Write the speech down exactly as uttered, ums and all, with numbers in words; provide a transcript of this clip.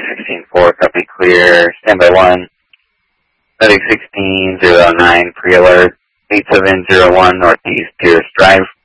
sixteen four, copy clear. Standby one. Medic sixteen zero nine, pre-alert. eight seven zero one Northeast Pierce Drive.